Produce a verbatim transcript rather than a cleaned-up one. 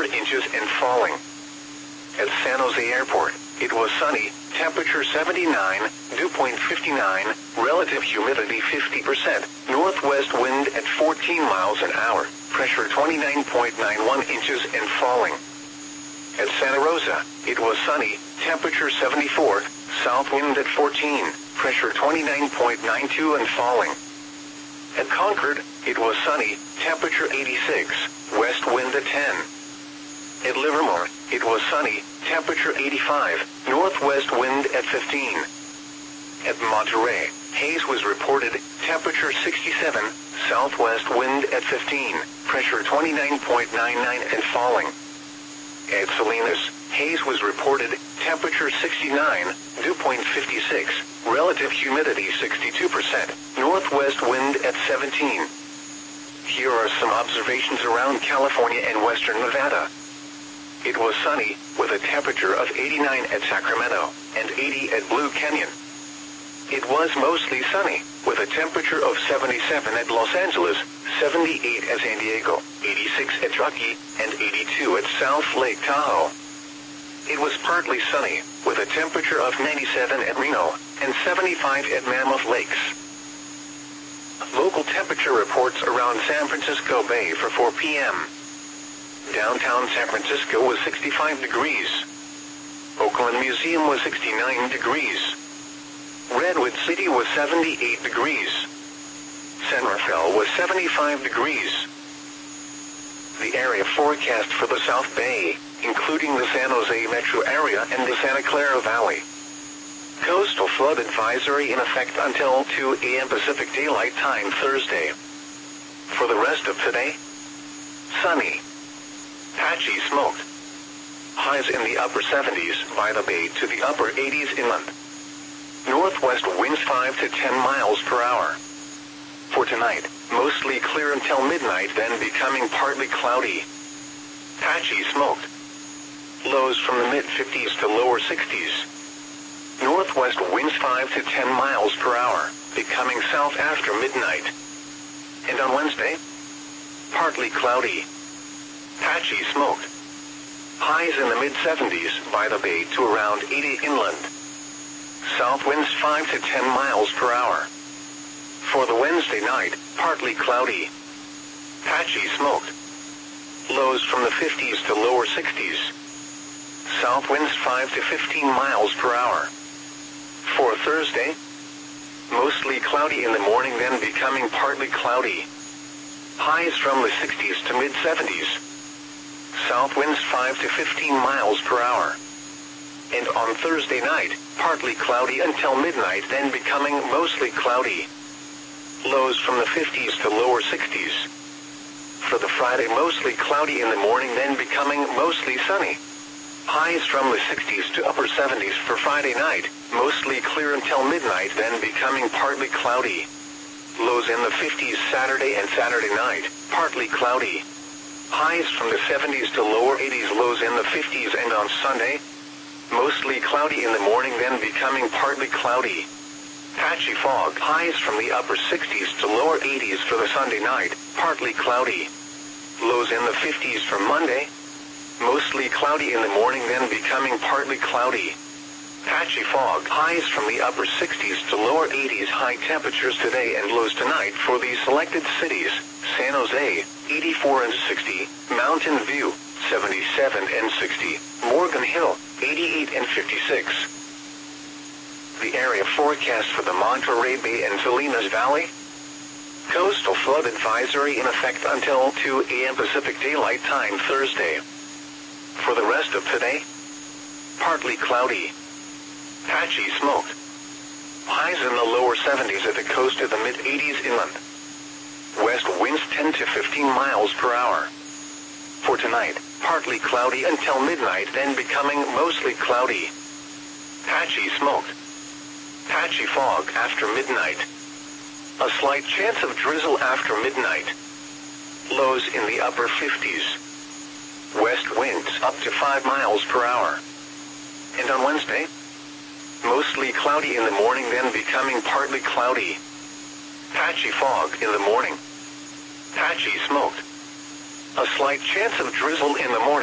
inches and falling. At San Jose Airport, it was sunny, temperature seventy-nine, dew point fifty-nine, relative humidity fifty percent, northwest wind at fourteen miles an hour, pressure twenty-nine point nine one inches and falling. At Santa Rosa, it was sunny, temperature seventy-four, south wind at fourteen, pressure twenty-nine point nine two and falling. At Concord, it was sunny, temperature eighty-six, west wind at ten. At Livermore, it was sunny, temperature eighty-five, northwest wind at fifteen. At Monterey, haze was reported, temperature sixty-seven, southwest wind at fifteen, pressure twenty-nine point nine nine and falling. At Salinas, haze was reported, temperature sixty-nine, dew point fifty-six, relative humidity sixty-two percent, northwest wind at seventeen. Here are some observations around California and western Nevada. It was sunny, with a temperature of eighty-nine at Sacramento, and eighty at Blue Canyon. It was mostly sunny, with a temperature of seventy-seven at Los Angeles, seventy-eight at San Diego, eighty-six at Truckee, and eighty-two at South Lake Tahoe. It was partly sunny, with a temperature of ninety-seven at Reno, and seventy-five at Mammoth Lakes. Local temperature reports around San Francisco Bay for four p m Downtown San Francisco was sixty-five degrees. Oakland Museum was sixty-nine degrees. Redwood City was seventy-eight degrees. San Rafael was seventy-five degrees. The area forecast for the South Bay, including the San Jose metro area and the Santa Clara Valley. Coastal flood advisory in effect until two a m Pacific Daylight Time Thursday. For the rest of today, sunny. Patchy smoked. Highs in the upper seventies by the bay to the upper eighties inland. Northwest winds five to ten miles per hour. For tonight, mostly clear until midnight, then becoming partly cloudy. Patchy smoked. Lows from the mid fifties to lower sixties. Northwest winds five to ten miles per hour, becoming south after midnight. And on Wednesday, partly cloudy. Patchy smoked. Highs in the mid seventies by the bay to around eighty inland. South winds five to ten miles per hour. For the Wednesday night, partly cloudy. Patchy smoked. Lows from the fifties to lower sixties. South winds five to fifteen miles per hour. For Thursday, mostly cloudy in the morning, then becoming partly cloudy. Highs from the sixties to mid seventies. South winds five to fifteen miles per hour. And on Thursday night, partly cloudy until midnight, then becoming mostly cloudy. Lows from the fifties to lower sixties. For the Friday, mostly cloudy in the morning, then becoming mostly sunny. Highs from the sixties to upper seventies for Friday night, mostly clear until midnight, then becoming partly cloudy. Lows in the fifties Saturday and Saturday night, partly cloudy. Highs from the seventies to lower eighties, lows in the fifties, and on Sunday, mostly cloudy in the morning, then becoming partly cloudy. Patchy fog. Highs from the upper sixties to lower eighties for the Sunday night, partly cloudy. Lows in the fifties for Monday, mostly cloudy in the morning, then becoming partly cloudy. Patchy fog. Highs from the upper sixties to lower eighties. High temperatures today and lows tonight for these selected cities: San Jose, eighty-four and sixty, Mountain View, seventy-seven and sixty, Morgan Hill, eighty-eight and fifty-six. The area forecast for the Monterey Bay and Salinas Valley: coastal flood advisory in effect until two a m Pacific Daylight Time Thursday. For the rest of today, partly cloudy. Patchy smoked. Highs in the lower seventies at the coast to the mid eighties inland. West winds ten to fifteen miles per hour. For tonight, partly cloudy until midnight, then becoming mostly cloudy. Patchy smoked. Patchy fog after midnight. A slight chance of drizzle after midnight. Lows in the upper fifties. West winds up to five miles per hour. And on Wednesday, mostly cloudy in the morning, then becoming partly cloudy. Patchy fog in the morning. Patchy smoked. A slight chance of drizzle in the morning.